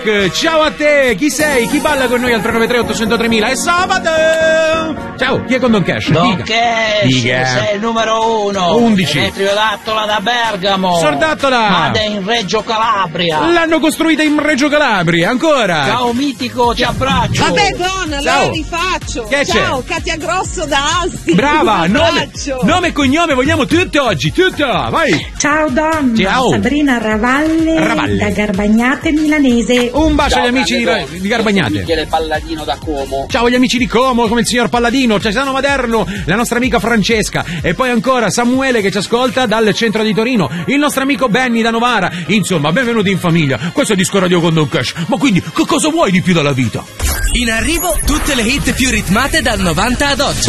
Ciao a te, chi sei? Chi balla con noi al 393 800 3000? È sabato! Ciao, chi è con Don Cash? Don Cash, Dica. sei il numero 1. 11. Demetriodattola da Bergamo. Sordattola! Made in Reggio Calabria. L'hanno costruita in Reggio Calabria, ancora! Ciao mitico, ti abbraccio. Vabbè, donna, Ciao. allora rifaccio. Che c'è? Ciao, Katia Grosso da Asti. Brava, Un nome abbraccio. e cognome, vogliamo tutto oggi, tutto, vai! Ciao Don, Ciao. Sabrina Ravalle, da Garbagnate Milanese. Un bacio Ciao, agli amici grande di Garbagnate. Michele Palladino da Como. Ciao agli amici di Como, come il signor Palladino, Cesano Maderno, la nostra amica Francesca e poi ancora Samuele che ci ascolta dal centro di Torino, il nostro amico Benny da Novara. Insomma, benvenuti in famiglia. Questo è Disco Radio con Don Cash. Ma quindi, che cosa vuoi di più dalla vita? In arrivo tutte le hit più ritmate dal 90 ad oggi.